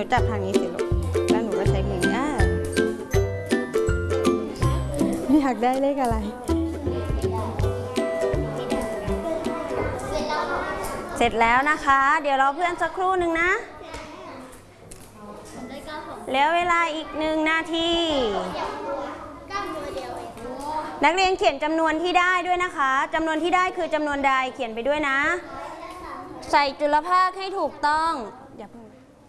จับทางนี้สิลูกแล้วหนูก็ใช้มืออยากได้เลขอะไรเสร็จแล้วนะคะเดี๋ยวรอเพื่อนสักครู่หนึ่งนะแล้วเวลาอีก1 นาทีนักเรียนเขียนจำนวนที่ได้ด้วยนะคะจำนวนที่ได้คือจำนวนใดเขียนไปด้วยนะใส่จุลภาคให้ถูกต้องอย่าเพิ่ง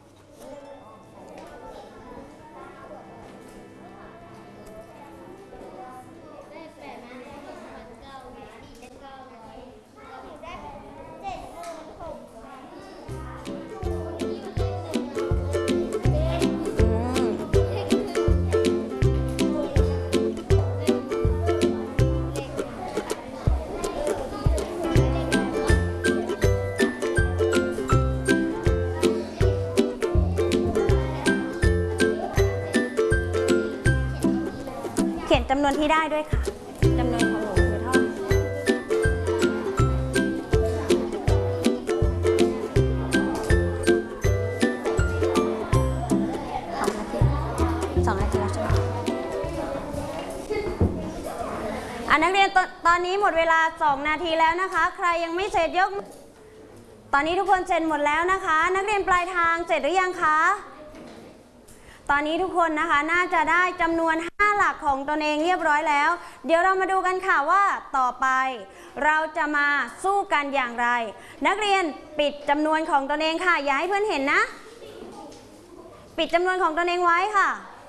เขียนจำนวนที่ได้ด้วยค่ะจำนวนของหนูคือเท่าไหร่2 นาทีแล้วใช่ไหมนักเรียนตอนนี้หมดเวลา2 นาทีแล้วนะคะใครยังไม่เสร็จยกตอนนี้ทุกคนเสร็จหมดแล้วนะคะนักเรียนปลายทางเสร็จหรือยังคะตอนนี้ทุกคนนะคะน่าจะได้จำนวน5 หลักของตนเองเรียบร้อยแล้วเดี๋ยวเรามาดูกันค่ะว่าต่อไปเราจะมาสู้กันอย่างไรนักเรียนปิดจำนวนของตนเองค่ะอย่าให้เพื่อนเห็นนะปิดจำนวนของตนเองไว้ค่ะ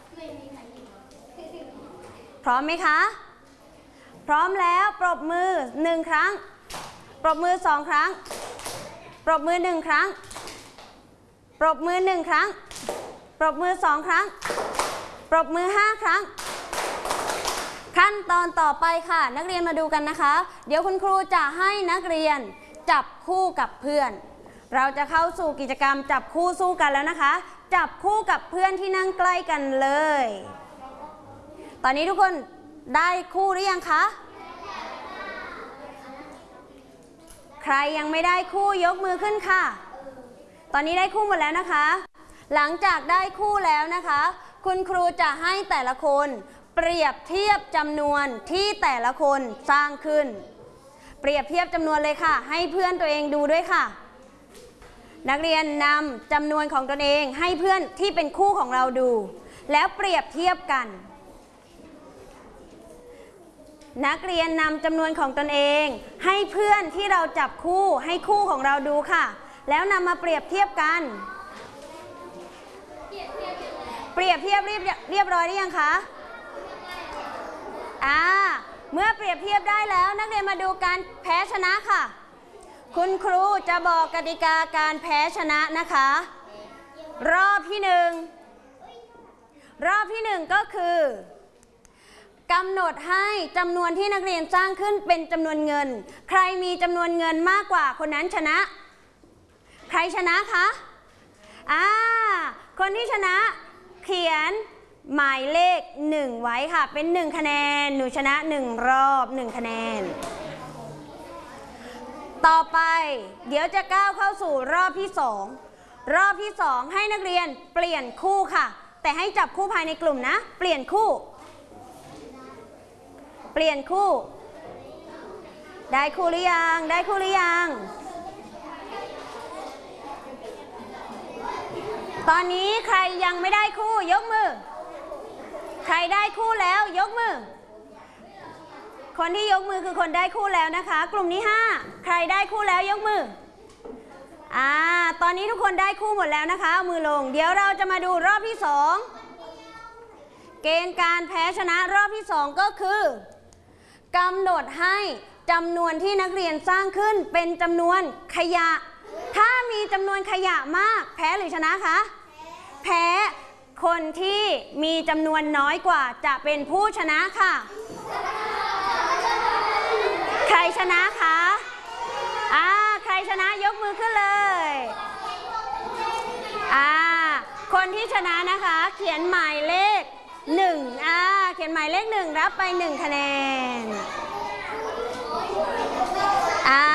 พร้อมไหมคะพร้อมแล้วปรบมือ1 ครั้งปรบมือ2 ครั้งปรบมือ1 ครั้งปรบมือ1 ครั้งปรบมือ2 ครั้งปรบมือ5 ครั้งขั้นตอนต่อไปค่ะนักเรียนมาดูกันนะคะเดี๋ยวคุณครูจะให้นักเรียนจับคู่กับเพื่อนเราจะเข้าสู่กิจกรรมจับคู่สู้กันแล้วนะคะจับคู่กับเพื่อนที่นั่งใกล้กันเลยตอนนี้ทุกคนได้คู่หรือยังคะใครยังไม่ได้คู่ยกมือขึ้นค่ะตอนนี้ได้คู่หมดแล้วนะคะหลังจากได้คู่แล้วนะคะคุณครูจะให้แต่ละคนเปรียบเทียบจำนวนที่แต่ละคนสร้างขึ้นเปรียบเทียบจำนวนเลยค่ะให้เพื่อนตัวเองดูด้วยค่ะนักเรียนนำจำนวนของตนเองให้เพื่อนที่เป็นคู่ของเราดูแล้วเปรียบเทียบกันนักเรียนนำจำนวนของตนเองให้เพื่อนที่เราจับคู่ให้คู่ของเราดูค่ะแล้วนำมาเปรียบเทียบกันเปรียบเทียบเรียบร้อยหรือยังคะเมื่อเปรียบเทียบได้แล้วนักเรียนมาดูการแพ้ชนะค่ะคุณครูจะบอกกติกาการแพ้ชนะนะคะรอบที่1ก็คือกำหนดให้จำนวนที่นักเรียนสร้างขึ้นเป็นจำนวนเงินใครมีจำนวนเงินมากกว่าคนนั้นชนะใครชนะคะคนที่ชนะเขียนหมายเลข1ไว้ค่ะเป็น1 คะแนนหนูชนะ1 รอบ1 คะแนนต่อไปเดี๋ยวจะก้าวเข้าสู่รอบที่2รอบที่2ให้นักเรียนเปลี่ยนคู่ค่ะแต่ให้จับคู่ภายในกลุ่มนะเปลี่ยนคู่ได้คู่หรือยังได้คู่หรือยังตอนนี้ใครยังไม่ได้คู่ยกมือใครได้คู่แล้วยกมือคนที่ยกมือคือคนได้คู่แล้วนะคะกลุ่มที่5ใครได้คู่แล้วยกมือตอนนี้ทุกคนได้คู่หมดแล้วนะคะเอามือลงเดี๋ยวเราจะมาดูรอบที่2เกณฑ์การแพ้ชนะรอบที่2ก็คือกำหนดให้จำนวนที่นักเรียนสร้างขึ้นเป็นจำนวนขยะถ้ามีจำนวนขยะมากแพ้หรือชนะคะแพ้คนที่มีจำนวนน้อยกว่าจะเป็นผู้ชนะค่ะใครชนะคะใครชนะยกมือขึ้นเลยคนที่ชนะนะคะเขียนหมายเลข1เขียนหมายเลข1รับไป1 คะแนน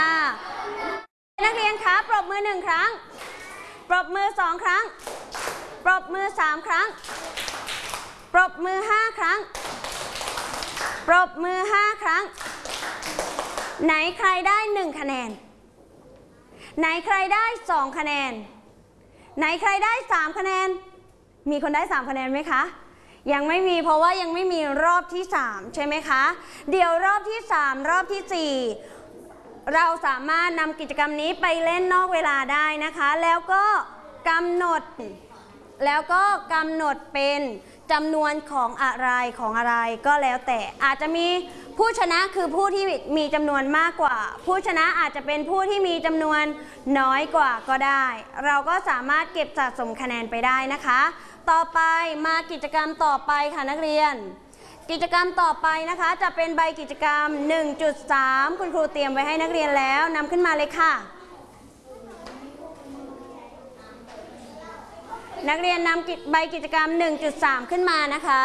นักเรียนคะปรบมือ1 ครั้งปรบมือ2 ครั้งปรบมือ3ครั้งปรบมือ5ครั้งปรบมือ5ครั้งไหนใครได้1คะแนนไหนใครได้2คะแนนไหนใครได้3คะแนนมีคนได้3คะแนนไหมคะยังไม่มีเพราะว่ายังไม่มีรอบที่3ใช่ไหมคะเดี๋ยวรอบที่3รอบที่4เราสามารถนำกิจกรรมนี้ไปเล่นนอกเวลาได้นะคะแล้วก็กำหนดเป็นจำนวนของอะไรก็แล้วแต่อาจจะมีผู้ชนะคือผู้ที่มีจำนวนมากกว่าผู้ชนะอาจจะเป็นผู้ที่มีจำนวนน้อยกว่าก็ได้เราก็สามารถเก็บสะสมคะแนนไปได้นะคะต่อไปมากิจกรรมต่อไปค่ะนักเรียนกิจกรรมต่อไปนะคะจะเป็นใบกิจกรรม 1.3 คุณครูเตรียมไว้ให้นักเรียนแล้วนำขึ้นมาเลยค่ะนักเรียนนำใบกิจกรรม 1.3 ขึ้นมานะคะ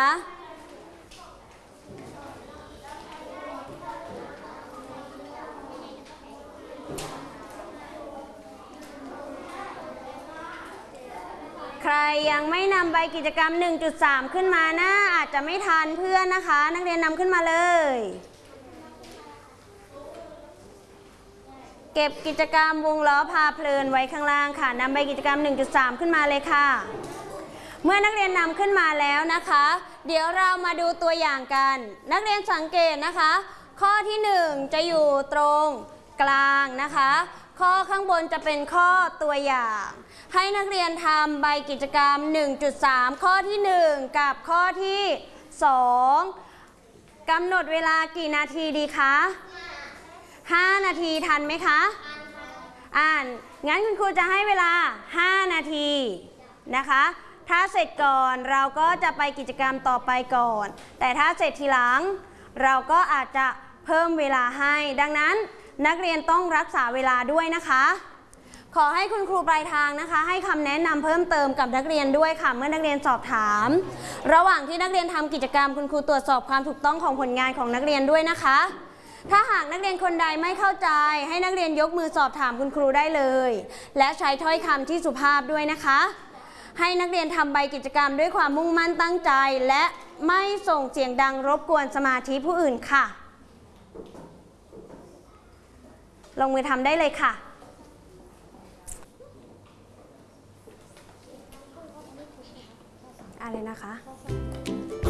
ใครยังไม่นำใบกิจกรรม 1.3 ขึ้นมานะอาจจะไม่ทันเพื่อนนะคะนักเรียนนำขึ้นมาเลยเก็บกิจกรรมวงล้อพาเพลินไว้ข้างล่างค่ะนำใบกิจกรรม 1.3 ขึ้นมาเลยค่ะเมื่อนักเรียนนำขึ้นมาแล้วนะคะเดี๋ยวเรามาดูตัวอย่างกันนักเรียนสังเกตนะคะข้อที่1จะอยู่ตรงกลางนะคะข้อข้างบนจะเป็นข้อตัวอย่างให้นักเรียนทำใบกิจกรรม 1.3 ข้อที่1กับข้อที่2กำหนดเวลากี่นาทีดีคะ5 นาทีทันไหมคะงั้นคุณครูจะให้เวลา5 นาทีนะคะถ้าเสร็จก่อนเราก็จะไปกิจกรรมต่อไปก่อนแต่ถ้าเสร็จทีหลังเราก็อาจจะเพิ่มเวลาให้ดังนั้นนักเรียนต้องรักษาเวลาด้วยนะคะขอให้คุณครูปลายทางนะคะให้คำแนะนำเพิ่มเติมกับนักเรียนด้วยค่ะเมื่อนักเรียนสอบถามระหว่างที่นักเรียนทำกิจกรรมคุณครูตรวจสอบความถูกต้องของผลงานของนักเรียนด้วยนะคะถ้าหากนักเรียนคนใดไม่เข้าใจให้นักเรียนยกมือสอบถามคุณครูได้เลยและใช้ถ้อยคำที่สุภาพด้วยนะคะให้นักเรียนทำใบกิจกรรมด้วยความมุ่งมั่นตั้งใจและไม่ส่งเสียงดังรบกวนสมาธิผู้อื่นค่ะลงมือทำได้เลยค่ะอะไรนะคะ